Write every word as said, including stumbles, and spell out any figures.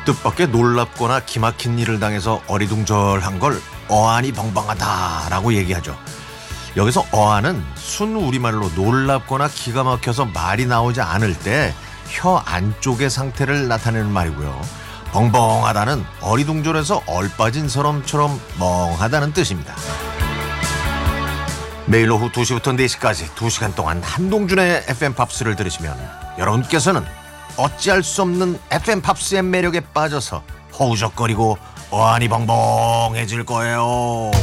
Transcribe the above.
뜻밖의 놀랍거나 기막힌 일을 당해서 어리둥절한 걸 어안이 벙벙하다라고 얘기하죠. 여기서 어안은 순 우리말로 놀랍거나 기가 막혀서 말이 나오지 않을 때 혀 안쪽의 상태를 나타내는 말이고요. 벙벙하다는 어리둥절해서 얼빠진 사람처럼 멍하다는 뜻입니다. 매일 오후 두 시부터 네 시까지 두 시간 동안 한동준의 에프엠 팝스를 들으시면 여러분께서는 어찌할 수 없는 에프엠 팝스의 매력에 빠져서 허우적거리고 어안이 벙벙해질 거예요.